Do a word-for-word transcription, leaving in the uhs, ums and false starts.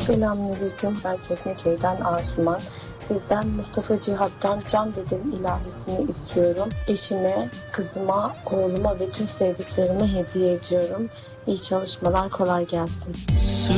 Selamünaleyküm. Ben Çekmeköy'den Asuman. Sizden Mustafa Cihat'tan Can Dedim ilahisini istiyorum. Eşime, kızıma, oğluma ve tüm sevdiklerime hediye ediyorum. İyi çalışmalar, kolay gelsin.